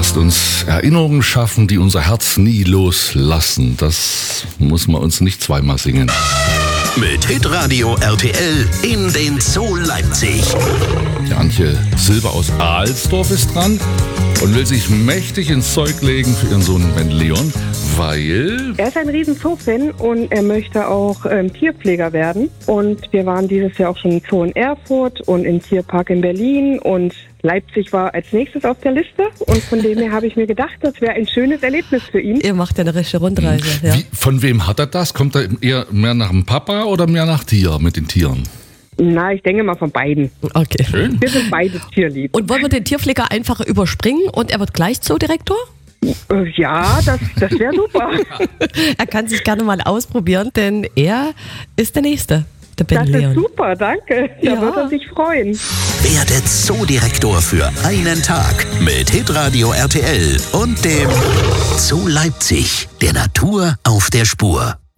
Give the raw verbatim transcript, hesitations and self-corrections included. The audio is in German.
lässt uns Erinnerungen schaffen, die unser Herz nie loslassen. Das muss man uns nicht zweimal singen. Mit Hitradio R T L in den Zoo Leipzig. Die Antje Silber aus Alsdorf ist dran und will sich mächtig ins Zeug legen für ihren Sohn Ben Leon, weil... Er ist ein riesen Zoo-Fan und er möchte auch ähm, Tierpfleger werden. Und wir waren dieses Jahr auch schon im Zoo in Erfurt und im Tierpark in Berlin und Leipzig war als nächstes auf der Liste. Und von dem her habe ich mir gedacht, das wäre ein schönes Erlebnis für ihn. Ihr macht ja eine richtige Rundreise. Ja. Wie, von wem hat er das? Kommt er eher mehr nach dem Papa oder mehr nach dir mit den Tieren? Na, ich denke mal von beiden. Okay. Schön. Wir sind beide tierlieb. Und wollen wir den Tierpfleger einfach überspringen und er wird gleich Zoodirektor? Äh, ja, das, das wäre super. Er kann sich gerne mal ausprobieren, denn er ist der Nächste, der Ben Das Leon. ist super, danke. Da Ja. wird er sich freuen. Werde Zoodirektor für einen Tag mit Hitradio R T L und dem Zoo Leipzig, der Natur auf der Spur.